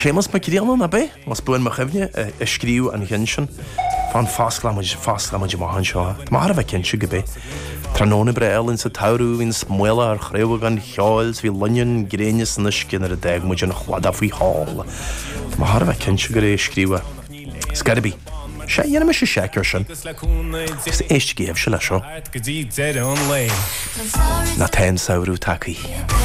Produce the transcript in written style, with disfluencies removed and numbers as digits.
Sémas ma cíanana na bé, mas buin mar chefne scríú an ghinsin fan fáslamid mahan seo. Mar a bheith cinse go bé. Tróna bre elinn sa tairú hín smuile ar chréibh an cheáils hí lunnean gréine na cin ar a deag muid an chhlada faoi hall. Mar a bheith cinse go ré scríú. Scarabí. Sé dhéana me sé séceir sin. Is éiste géamh se le seo. Na 10 saoirú tacaí.